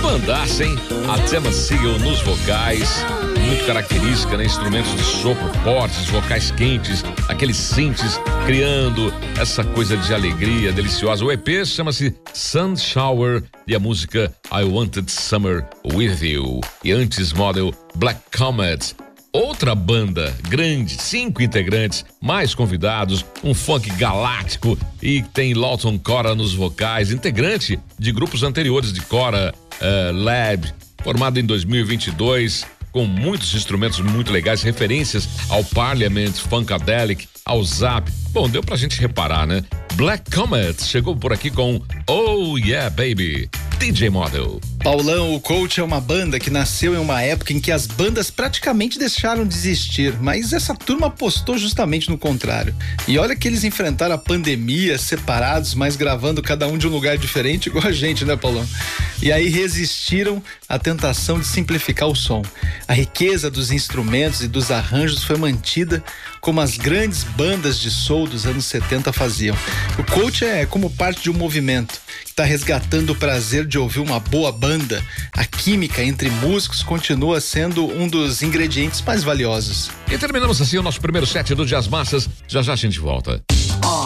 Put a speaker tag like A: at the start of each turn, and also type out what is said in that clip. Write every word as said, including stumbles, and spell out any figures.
A: bandaça, hein? A Tema Seal nos vocais, muito característica, né? Instrumentos de sopro fortes, vocais quentes, aqueles synths criando essa coisa de alegria deliciosa. O E P chama-se Sun Shower e a música I Wanted Summer With You. E antes, Model Black Comet. Outra banda grande, cinco integrantes, mais convidados, um funk galáctico e tem Lawton Cora nos vocais, integrante de grupos anteriores de Cora, uh, Lab, formado em dois mil e vinte e dois, com muitos instrumentos muito legais, referências ao Parliament, Funkadelic, ao Zap. Bom, deu pra gente reparar, né? Black Comet chegou por aqui com Oh Yeah Baby, D J Model.
B: Paulão, o Coach é uma banda que nasceu em uma época em que as bandas praticamente deixaram de existir, mas essa turma apostou justamente no contrário. E olha que eles enfrentaram a pandemia separados, mas gravando cada um de um lugar diferente, igual a gente, né, Paulão? E aí resistiram à tentação de simplificar o som. A riqueza dos instrumentos e dos arranjos foi mantida como as grandes bandas de soul dos anos setenta faziam. O Coach é como parte de um movimento que está resgatando o prazer de ouvir uma boa banda. A química entre músicos continua sendo um dos ingredientes mais valiosos.
A: E terminamos assim o nosso primeiro set do Jazz Massas. Já já a gente volta.